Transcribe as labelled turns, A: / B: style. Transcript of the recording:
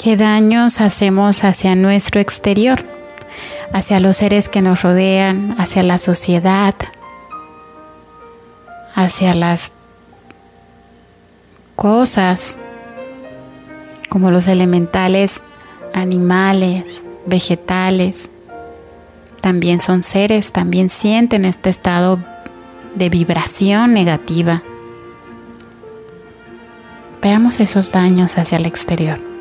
A: ¿Qué daños hacemos hacia nuestro exterior? Hacia los seres que nos rodean, hacia la sociedad, hacia las cosas como los elementales, animales, vegetales. También son seres, también sienten este estado de vibración negativa. Veamos esos daños hacia el exterior.